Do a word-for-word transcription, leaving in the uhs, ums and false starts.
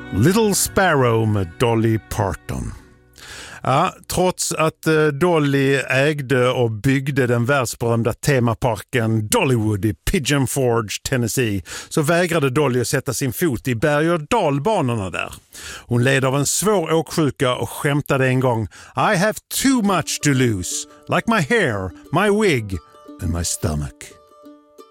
Little Sparrow med Dolly Parton. Ja, trots att uh, Dolly ägde och byggde den världsberömda temaparken Dollywood i Pigeon Forge, Tennessee, så vägrade Dolly att sätta sin fot i berg- och dalbanorna där. Hon led av en svår åksjuka och skämtade en gång: I have too much to lose, like my hair, my wig and my stomach.